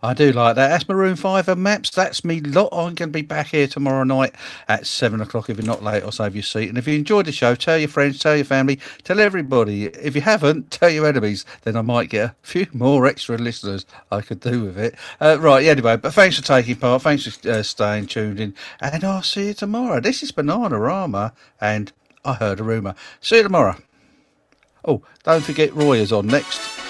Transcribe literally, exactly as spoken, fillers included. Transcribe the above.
I do like that. That's Maroon five and Maps. That's me lot. I'm going to be back here tomorrow night at seven o'clock. If you're not late, I'll save your seat. And if you enjoyed the show, tell your friends, tell your family, tell everybody. If you haven't, tell your enemies. Then I might get a few more extra listeners I could do with it. Uh, right, yeah, anyway, but thanks for taking part. Thanks for uh, staying tuned in. And I'll see you tomorrow. This is Bananarama, and I heard a rumour. See you tomorrow. Oh, don't forget Roy is on next.